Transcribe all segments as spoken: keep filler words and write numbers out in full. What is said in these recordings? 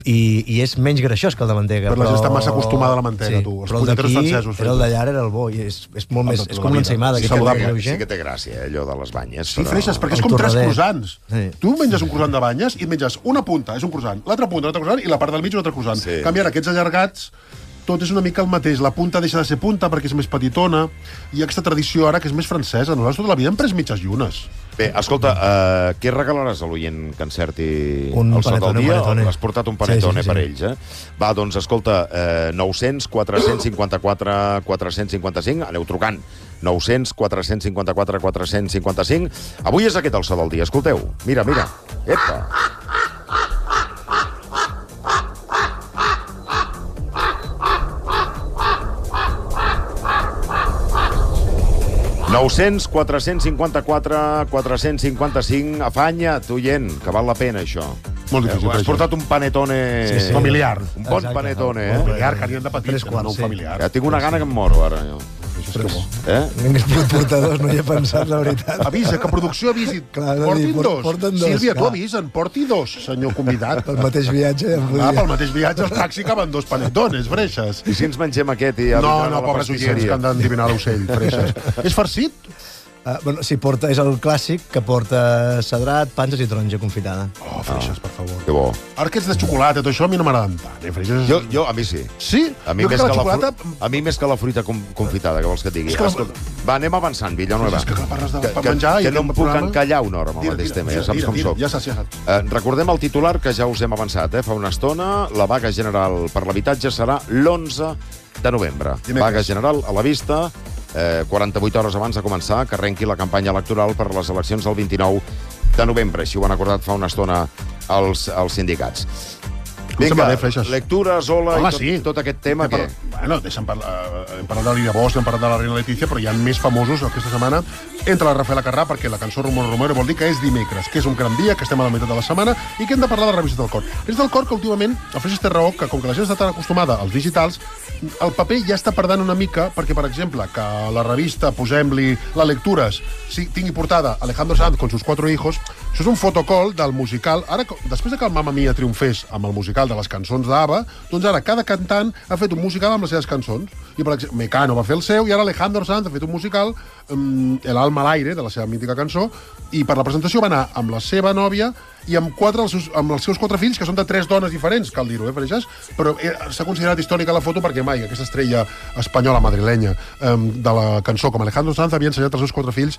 I, i és menys greixós que el de mantega. Però la gent està massa acostumada a la mantega, tu. Els punyeteros francesos. Però el de llar era el bo, i és, és molt més... És com una ensaïmada. Sí, que, sí que té gràcia, allò de les banyes. Sí, freixes, perquè és com tres croissants. Tu menges un croissant de banyes i et menges una punta, és un croissant, l'altra punta, un altre croissant, i la part del mig un altre croissant. En canvi, ara, aquests allargats, tot és una mica el mateix. La punta deixa de ser punta perquè és més petitona. Hi ha aquesta tradició ara que és més francesa. Nosaltres tota la vida hem pres mitges llunes. Bé, escolta, uh, què regalaràs a l'oient que encerti un el sot del dia? Un Has portat un panetone sí, sí, sí. per ells, eh? Va, doncs, escolta, uh, nou-cents quatre-cents cinquanta-quatre quatre-cents cinquanta-cinc, aneu trucant. nou-cents quatre-cents cinquanta-quatre quatre-cents cinquanta-cinc. Avui és aquest el sot del dia, escolteu. Mira, mira. Epa. nou-cents quatre-cents cinquanta-quatre quatre-cents cinquanta-cinc. Afanya't, oient, que val la pena, això. Molt difícil. Has portat un panetone... Sí, sí. Familiar. Un bon Exacte. panetone, eh? Familiar, que n'hi ha de petits, no un sí. familiar. Ja tinc una gana que em moro, ara, jo. Eh? N'hagués pogut portar dos, no hi he pensat, la veritat. Avisa, que producció avisi. Clar, portin dir, dos. dos. Sílvia, tu avisen, porti dos, senyor convidat. Pel mateix viatge. Ja ah, pel mateix viatge, el taxi caben dos panetones, freixes. I si ens mengem aquest i... No, no, pobres oients que han d'endivinar l'ocell, freixes. És farcit? Uh, bueno, sí, porta, és el clàssic que porta cedrat, panses i taronja confitada. Oh, freixes, per favor. Que bo. Ara que ets de xocolata, tot això a mi no m'agraden tant, eh, freixes? Jo, jo, a mi sí. Sí? A mi, més que, que la xocolata... la a mi més que la fruita confitada, que vols que et digui. Que la... Escolta, va, anem avançant, Villanueva. És que clar, parles de que, per menjar... Que, i que no em puc programa... encallar una hora amb el mateix tema, ja saps com soc. Ja saps, ja saps. Uh, recordem el titular que ja us hem avançat, eh, fa una estona. La vaga general per l'habitatge serà l'onze de novembre. Dimecres. Vaga general a la vista... Eh, quaranta-vuit hores abans de començar, que arrenqui la campanya electoral per les eleccions del vint-i-nou de novembre. Així ho han acordat fa una estona els, els sindicats. Vinga, lectures, hola, Home, i tot, sí. tot aquest tema, què? Bueno, deixa'm parlar, hem parlat de l'Ira Bosch, hem parlat de la Reina Letícia, però hi ha més famosos aquesta setmana. Entra la Rafaela Carrà, perquè la cançó Rumor Romero vol dir que és dimecres, que és un gran dia, que estem a la meitat de la setmana, i que hem de parlar de revistes del cor. És del cor que últimament, el Freixas té raó, que com que la gent està tan acostumada als digitals, el paper ja està perdent una mica, perquè, per exemple, que la revista, posem-li la Lectures, si tingui portada Alejandro Sanz con sus cuatro hijos, això és un fotocall del musical. Ara, després de que el Mamma Mia triomfés amb el musical de les cançons d'Ava, doncs ara cada cantant ha fet un musical amb les seves cançons. I, per exemple, Mecano va fer el seu, i ara Alejandro Sanz ha fet un musical, um, El alma al aire, de la seva mítica cançó, i per la presentació va anar amb la seva nòvia i amb, quatre, els seus, amb els seus quatre fills, que són de tres dones diferents, cal dir-ho, eh, Freixas? Però eh, s'ha considerat històrica la foto perquè mai aquesta estrella espanyola madrilenya eh, de la cançó com Alejandro Sanz havia ensenyat als seus quatre fills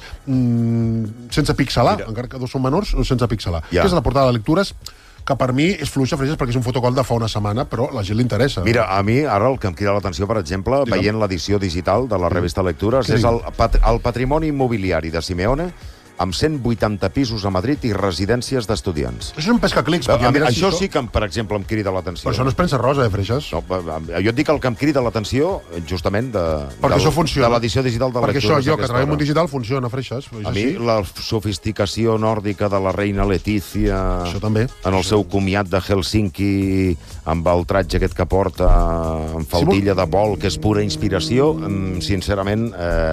mm, sense pixelar, Mira. encara que dos són menors, sense pixelar. Ja. Aquesta és la portada de Lectures, que per mi és fluixa, Freixas, perquè és un fotocall de fa una setmana, però a la gent li interessa. Mira, a mi ara el que em crida l'atenció, per exemple, Digue'm. veient l'edició digital de la revista Lectures, sí. és el, pat el patrimoni immobiliari de Simeone, amb cent vuitanta pisos a Madrid i residències d'estudiants. Això és un pescaclics. A, a, això sí que, per exemple, em crida l'atenció. Però això no és premsa rosa, eh, Freixas? No, jo et dic el que em crida l'atenció, justament, de, perquè del, això funciona. de l'edició digital de perquè Lectures. Perquè això, jo, que treballem en digital, funciona, Freixas. A mi, la sofisticació nòrdica de la reina Letícia... Això també. En el seu comiat de Helsinki, amb el tratge aquest que porta, amb faldilla de vol, que és pura inspiració, sincerament...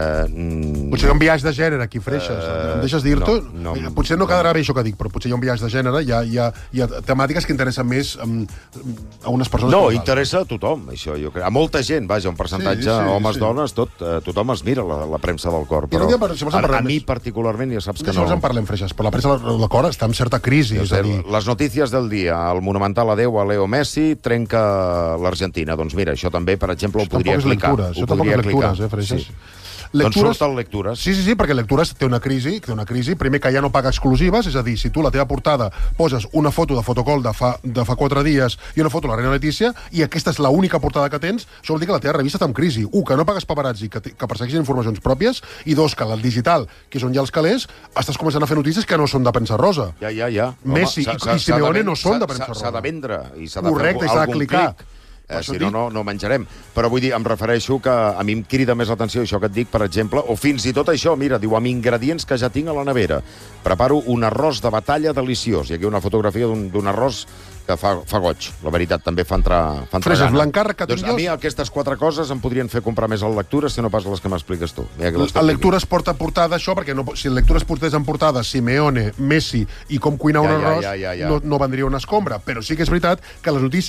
Eh, potser hi ha un viatge de gènere aquí, Freixas. Eh, em deixes dir-t'ho? No, no, potser no quedarà bé això que dic, però potser hi ha un viatge de gènere, hi ha, hi ha, hi ha temàtiques que interessen més um, a unes persones... No, interessa a tothom, això, jo crec. A molta gent, vaja, un percentatge, sí, sí, homes, sí. dones, tot, eh, tothom es mira la, la premsa del cor, però dia, si a, a mi particularment ja saps que no... Si en parlem, Freixas, però la premsa del cor està en certa crisi, és a dir... Les notícies del dia, el monumental adeu a Leo Messi trenca l'Argentina. Doncs mira, això també, per exemple, ho podria clicar. Això tampoc és lectures, eh, Freixas? Lectures... Doncs surten Lectures. Sí, sí, sí, perquè Lectures té una crisi, té una crisi. Primer, que ja no paga exclusives, és a dir, si tu la teva portada poses una foto de fotocall de fa, de fa quatre dies i una foto de la Reina Letícia, i aquesta és l'única portada que tens, això vol dir que la teva revista està en crisi. Un, que no pagues paparazzi, que, que persegueixen informacions pròpies, i dos, que el digital, que és on hi ha els calés, estàs començant a fer notícies que no són de premsa rosa. Ja, ja, ja. Messi Home, i, i Simeone no són de premsa rosa. S'ha de vendre i s'ha de Correcte, fer algun clic. Eh, si no, no, no menjarem. Però vull dir, em refereixo que a mi em crida més l'atenció això que et dic, per exemple, o fins i tot això, mira, diu, amb ingredients que ja tinc a la nevera. Preparo un arròs de batalla deliciós. I aquí una fotografia d'un arròs que fa, fa goig. La veritat, també fa entrar, fa entrar Freses, gana. l'encàrrec que doncs tinc a mi jo... aquestes quatre coses em podrien fer comprar més a la lectura si no pas les que m'expliques tu. A lectura es porta portada això, perquè no, si lectura es portés en portada Simeone, Messi i com cuinar un Ja, ja, arròs, ja, ja, ja. No, no vendria una escombra. Però sí que és veritat que les notícies